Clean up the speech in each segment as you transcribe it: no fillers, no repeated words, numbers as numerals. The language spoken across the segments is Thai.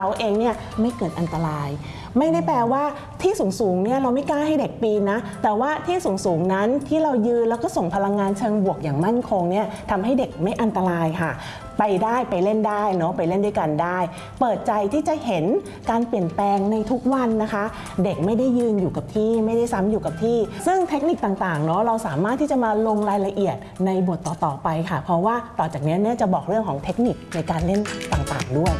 เขาเองเนี่ยไม่เกิดอันตรายไม่ได้แปลว่าที่สูงๆเนี่ยเราไม่กล้าให้เด็กปีนนะแต่ว่าที่สูงๆนั้นที่เรายืนแล้วก็ส่งพลังงานเชิงบวกอย่างมั่นคงเนี่ยทำให้เด็กไม่อันตรายค่ะไปได้ไปเล่นได้เนาะไปเล่นด้วยกันได้เปิดใจที่จะเห็นการเปลี่ยนแปลงในทุกวันนะคะเด็กไม่ได้ยืนอยู่กับที่ไม่ได้ซ้ำอยู่กับที่ซึ่งเทคนิคต่างๆเนาะเราสามารถที่จะมาลงรายละเอียดในบทต่อๆไปค่ะเพราะว่าต่อจากนี้เนี่ยจะบอกเรื่องของเทคนิคในการเล่นต่างๆด้วย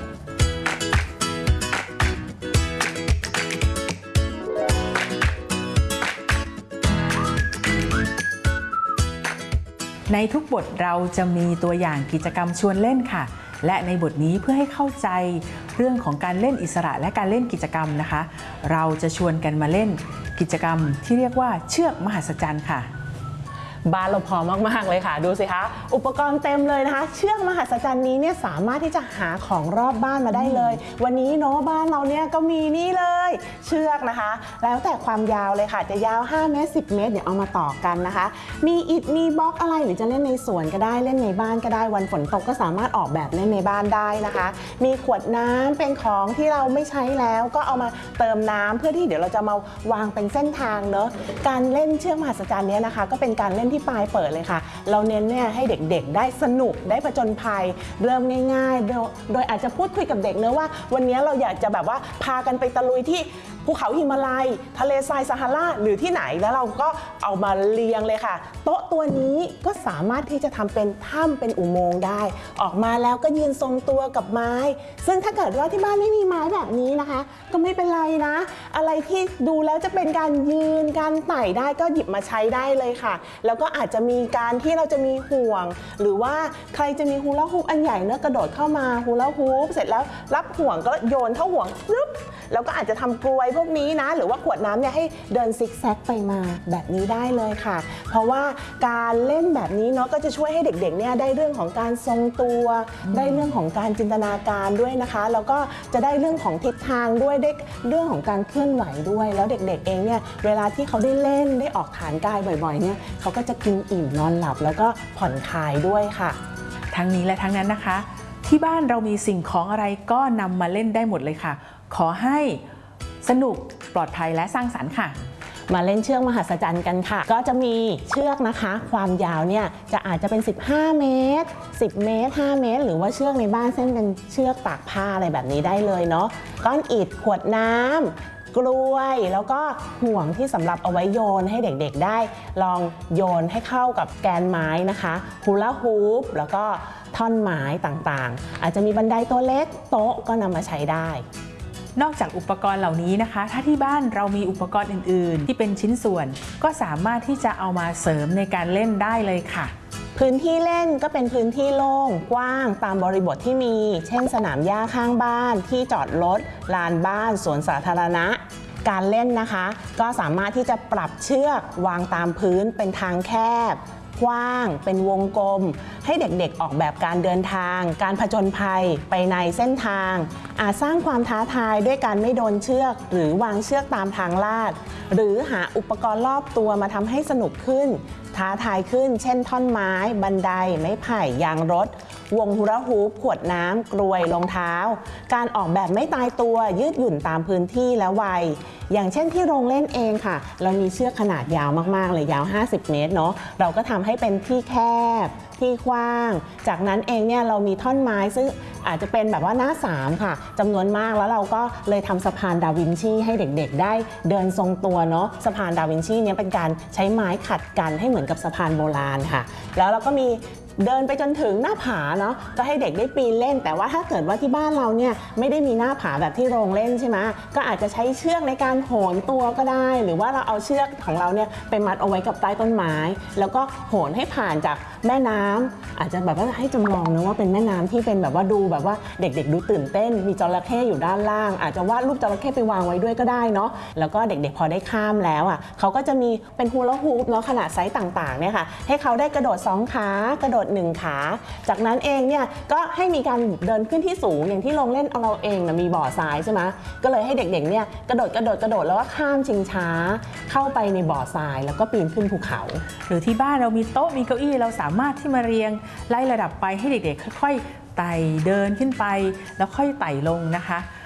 ในทุกบทเราจะมีตัวอย่างกิจกรรมชวนเล่นค่ะและในบทนี้เพื่อให้เข้าใจเรื่องของการเล่นอิสระและการเล่นกิจกรรมนะคะเราจะชวนกันมาเล่นกิจกรรมที่เรียกว่าเชือกมหัศจรรย์ค่ะบ้านเราพอมากๆเลยค่ะดูสิคะอุปกรณ์เต็มเลยนะคะเชือกมหัศจรรย์นี้เนี่ยสามารถที่จะหาของรอบบ้านมาได้เลยวันนี้เนาะบ้านเราเนี่ยก็มีนี่เลยเชือกนะคะแล้วแต่ความยาวเลยค่ะจะยาว5 เมตร 10 เมตรเดี๋ยวเอามาต่อกันนะคะมีอิฐมีบล็อกอะไรหรือจะเล่นในสวนก็ได้เล่นในบ้านก็ได้วันฝนตกก็สามารถออกแบบเล่นในบ้านได้นะคะมีขวดน้ำเป็นของที่เราไม่ใช้แล้วก็เอามาเติมน้ำเพื่อที่เดี๋ยวเราจะมาวางเป็นเส้นทางเนาะการเล่นเชือกมหัศจรรย์นี้นะคะก็เป็นการเล่นที่ปลายเปิดเลยค่ะเราเน้นเนี่ยให้เด็กๆได้สนุกได้ผจญภัยเริ่มง่ายๆโดยอาจจะพูดคุยกับเด็กเนอะว่าวันนี้เราอยากจะแบบว่าพากันไปตะลุยที่ภูเขาหิมาลัยทะเลทรายซาฮาราหรือที่ไหนแล้วเราก็เอามาเรียงเลยค่ะโต๊ะตัวนี้ก็สามารถที่จะทำเป็นถ้ำเป็นอุโมงค์ได้ออกมาแล้วก็ยืนทรงตัวกับไม้ซึ่งถ้าเกิดว่าที่บ้านไม่มีไม้แบบนี้นะคะก็ไม่เป็นไรนะอะไรที่ดูแล้วจะเป็นการยืนการไต่ได้ก็หยิบมาใช้ได้เลยค่ะแล้วก็อาจจะมีการที่เราจะมีห่วงหรือว่าใครจะมีฮูลาฮูปอันใหญ่เนอะกระโดดเข้ามาฮูลาฮูปเสร็จแล้วรับห่วงก็โยนเท่าห่วงปึ๊บแล้วก็อาจจะทำกลวยพวกนี้นะหรือว่าขวดน้ำเนี่ยให้เดินซิกแซกไปมาแบบนี้ได้เลยค่ะเพราะว่าการเล่นแบบนี้เนาะก็จะช่วยให้เด็กๆเนี่ยได้เรื่องของการทรงตัวได้เรื่องของการจินตนาการด้วยนะคะแล้วก็จะได้เรื่องของทิศทางด้วยได้เรื่องของการเคลื่อนไหวด้วยแล้วเด็กๆเองเนี่ยเวลาที่เขาได้เล่นได้ออกฐานกายบ่อยๆเนี่ยเขาก็จะกินอิ่มนอนหลับแล้วก็ผ่อนคลายด้วยค่ะทั้งนี้และทั้งนั้นนะคะที่บ้านเรามีสิ่งของอะไรก็นำมาเล่นได้หมดเลยค่ะขอให้สนุกปลอดภัยและสร้างสรรค์ค่ะมาเล่นเชือกมหัศจรรย์กันค่ะก็จะมีเชือกนะคะความยาวเนี่ยจะอาจจะเป็น15 เมตร 10 เมตร 5 เมตรหรือว่าเชือกในบ้านเส้นเป็นเชือกตากผ้าอะไรแบบนี้ได้เลยเนาะก้อนอิฐขวดน้ำกล้วยแล้วก็ห่วงที่สำหรับเอาไว้โยนให้เด็กๆได้ลองโยนให้เข้ากับแกนไม้นะคะฮูลาฮูปแล้วก็ท่อนไม้ต่างๆอาจจะมีบันไดตัวเล็กโต๊ะก็นำมาใช้ได้นอกจากอุปกรณ์เหล่านี้นะคะถ้าที่บ้านเรามีอุปกรณ์อื่นๆที่เป็นชิ้นส่วนก็สามารถที่จะเอามาเสริมในการเล่นได้เลยค่ะพื้นที่เล่นก็เป็นพื้นที่โล่งกว้างตามบริบทที่มีเช่นสนามหญ้าข้างบ้านที่จอดรถลานบ้านสวนสาธารณะการเล่นนะคะก็สามารถที่จะปรับเชือกวางตามพื้นเป็นทางแคบกว้างเป็นวงกลมให้เด็กๆออกแบบการเดินทางการผจญภัยไปในเส้นทางอาจสร้างความท้าทายด้วยการไม่โดนเชือกหรือวางเชือกตามทางลาดหรือหาอุปกรณ์รอบตัวมาทำให้สนุกขึ้นท้าทายขึ้นเช่นท่อนไม้บันไดไม้ไผ่ยางรถวงฮูลาฮูปขวดน้ำกลวยรองเท้าการออกแบบไม่ตายตัวยืดหยุ่นตามพื้นที่และวัยอย่างเช่นที่โรงเล่นเองค่ะเรามีเชือกขนาดยาวมากๆเลยยาว50 เมตรเนาะเราก็ทำให้เป็นที่แคบที่กว้างจากนั้นเองเนี่ยเรามีท่อนไม้ซึ่งอาจจะเป็นแบบว่าหน้า3ค่ะจำนวนมากแล้วเราก็เลยทำสะพานดาวินชีให้เด็กๆได้เดินทรงตัวเนาะสะพานดาวินชีเนี่ยเป็นการใช้ไม้ขัดกันให้เหมือนกับสะพานโบราณค่ะแล้วเราก็มีเดินไปจนถึงหน้าผาเนาะก็ให้เด็กได้ปีนเล่นแต่ว่าถ้าเกิดว่าที่บ้านเราเนี่ยไม่ได้มีหน้าผาแบบที่โรงเล่นใช่ไหมก็อาจจะใช้เชือกในการโหนตัวก็ได้หรือว่าเราเอาเชือกของเราเนี่ยไปมัดเอาไว้กับใต้ต้นไม้แล้วก็โหนให้ผ่านจากแม่น้ำอาจจะแบบว่าให้จำลองนะว่าเป็นแม่น้ำที่เป็นแบบว่าดูแบบว่าเด็กๆดูตื่นเต้นมีจระเข้อยู่ด้านล่างอาจจะวาดรูปจระเข้ไปวางไว้ด้วยก็ได้เนาะแล้วก็เด็กๆพอได้ข้ามแล้วอ่ะเขาก็จะมีเป็นฮูลาฮูปเนาะขนาดไซส์ต่างๆเนี่ยค่ะให้เขาได้กระโดด2 ขากระโดด1 ขาจากนั้นเองเนี่ยก็ให้มีการเดินขึ้นที่สูงอย่างที่โรงเล่นเอาเราเองนะมีบ่อทรายใช่ไหมก็เลยให้เด็กๆเนี่ยกระโดดแล้วก็ข้ามชิงช้าเข้าไปในบ่อทรายแล้วก็ปีนขึ้นภูเขาหรือที่บ้านเรามีโต๊ะมีเก้าอี้เราสามารถที่มาเรียงไล่ระดับไปให้เด็กๆค่อยๆไต่เดินขึ้นไปแล้วค่อยไต่ลงนะคะ